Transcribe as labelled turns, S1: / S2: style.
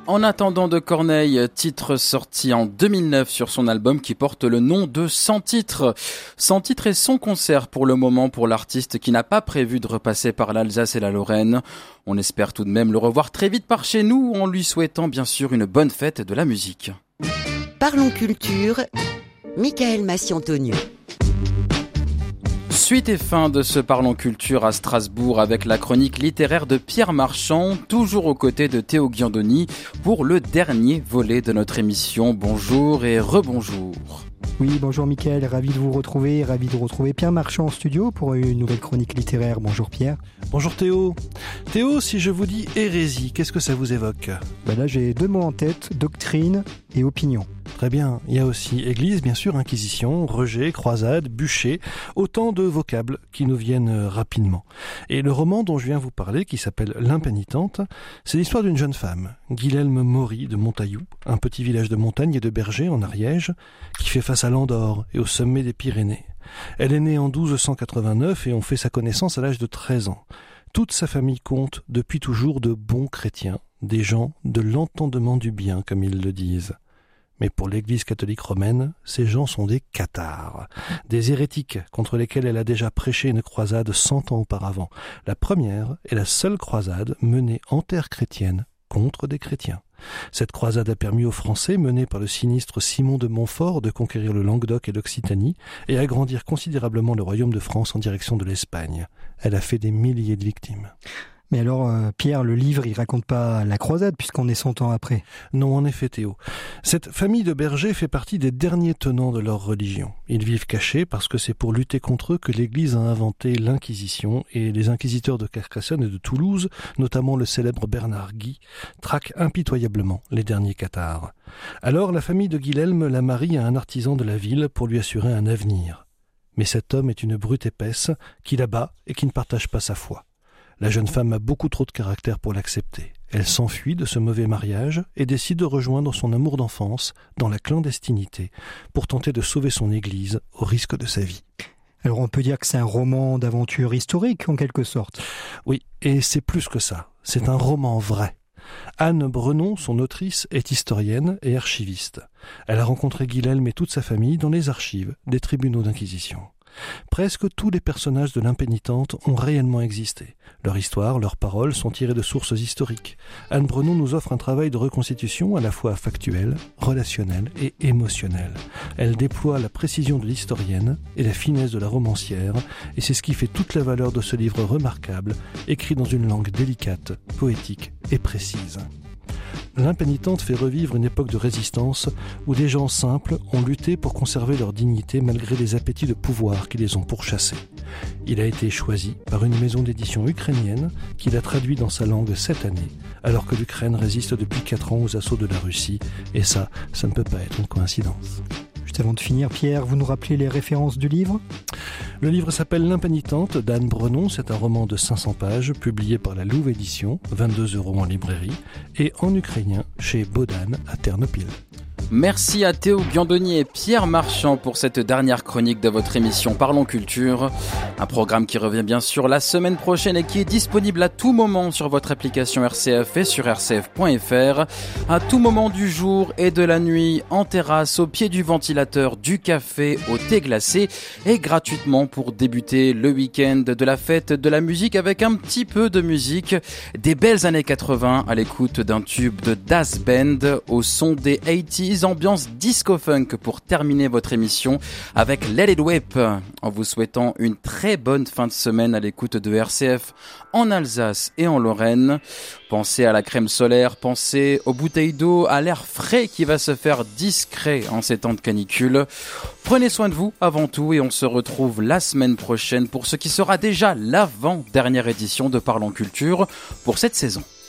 S1: En attendant de Corneille, titre sorti en 2009 sur son album qui porte le nom de 100 titres. 100 titres et son concert pour le moment pour l'artiste qui n'a pas prévu de repasser par l'Alsace et la Lorraine. On espère tout de même le revoir très vite par chez nous en lui souhaitant bien sûr une bonne fête de la musique.
S2: Parlons culture, Michael Massiantoniou.
S1: Suite et fin de ce Parlons Culture à Strasbourg avec la chronique littéraire de Pierre Marchand, toujours aux côtés de Théo Ghiandoni pour le dernier volet de notre émission. Bonjour et rebonjour.
S3: Oui, bonjour Mickaël, ravi de vous retrouver, ravi de retrouver Pierre Marchand en studio pour une nouvelle chronique littéraire. Bonjour Pierre.
S4: Bonjour Théo. Théo, si je vous dis hérésie, qu'est-ce que ça vous évoque ?
S3: Là j'ai deux mots en tête, doctrine et opinion.
S4: Très bien, il y a aussi église, bien sûr, inquisition, rejet, croisade, bûcher, autant de vocables qui nous viennent rapidement. Et le roman dont je viens vous parler, qui s'appelle L'Impénitente, c'est l'histoire d'une jeune femme, Guilhelme Maury de Montaillou, un petit village de montagne et de bergers en Ariège, qui fait face à l'Andorre et au sommet des Pyrénées. Elle est née en 1289 et on fait sa connaissance à l'âge de 13 ans. Toute sa famille compte depuis toujours de bons chrétiens, des gens de l'entendement du bien, comme ils le disent. Mais pour l'Église catholique romaine, ces gens sont des cathares, des hérétiques contre lesquels elle a déjà prêché une croisade 100 ans auparavant. La première est la seule croisade menée en terre chrétienne contre des chrétiens. Cette croisade a permis aux Français, menés par le sinistre Simon de Montfort, de conquérir le Languedoc et l'Occitanie et agrandir considérablement le royaume de France en direction de l'Espagne. Elle a fait des milliers de victimes.
S3: Mais alors, Pierre, le livre, il raconte pas la croisade puisqu'on est 100 ans après.
S4: Non, en effet, Théo. Cette famille de bergers fait partie des derniers tenants de leur religion. Ils vivent cachés parce que c'est pour lutter contre eux que l'Église a inventé l'Inquisition et les inquisiteurs de Carcassonne et de Toulouse, notamment le célèbre Bernard Guy, traquent impitoyablement les derniers cathares. Alors, la famille de Guilhelme la marie à un artisan de la ville pour lui assurer un avenir. Mais cet homme est une brute épaisse qui la bat et qui ne partage pas sa foi. La jeune femme a beaucoup trop de caractère pour l'accepter. Elle s'enfuit de ce mauvais mariage et décide de rejoindre son amour d'enfance dans la clandestinité pour tenter de sauver son église au risque de sa vie.
S3: Alors on peut dire que c'est un roman d'aventure historique en quelque sorte.
S4: Oui, et c'est plus que ça. C'est un roman vrai. Anne Brenon, son autrice, est historienne et archiviste. Elle a rencontré Guilhelme et toute sa famille dans les archives des tribunaux d'inquisition. Presque tous les personnages de l'Impénitente ont réellement existé. Leur histoire, leurs paroles sont tirées de sources historiques. Anne Brenon nous offre un travail de reconstitution à la fois factuel, relationnel et émotionnel. Elle déploie la précision de l'historienne et la finesse de la romancière, et c'est ce qui fait toute la valeur de ce livre remarquable, écrit dans une langue délicate, poétique et précise. L'Impénitente fait revivre une époque de résistance où des gens simples ont lutté pour conserver leur dignité malgré les appétits de pouvoir qui les ont pourchassés. Il a été choisi par une maison d'édition ukrainienne qui l'a traduit dans sa langue cette année, alors que l'Ukraine résiste depuis 4 ans aux assauts de la Russie, et ça ne peut pas être une coïncidence.
S3: Juste avant de finir, Pierre, vous nous rappelez les références du livre ?
S4: Le livre s'appelle L'Impénitente d'Anne Brenon. C'est un roman de 500 pages, publié par la Louve Édition, 22 € en librairie, et en ukrainien chez Bodan à Ternopil.
S1: Merci à Théo Ghiandoni et Pierre Marchand pour cette dernière chronique de votre émission Parlons Culture. Un programme qui revient bien sûr la semaine prochaine et qui est disponible à tout moment sur votre application RCF et sur rcf.fr. À tout moment du jour et de la nuit, en terrasse, au pied du ventilateur, du café, au thé glacé et gratuitement pour débuter le week-end de la fête de la musique avec un petit peu de musique. Des belles années 80 à l'écoute d'un tube de Das Band au son des 80s. Ambiance disco-funk pour terminer votre émission avec Let It Whip, en vous souhaitant une très bonne fin de semaine à l'écoute de RCF en Alsace et en Lorraine. Pensez à la crème solaire, pensez aux bouteilles d'eau, à l'air frais qui va se faire discret en ces temps de canicule. Prenez soin de vous avant tout et on se retrouve la semaine prochaine pour ce qui sera déjà l'avant-dernière édition de Parlons Culture pour cette saison.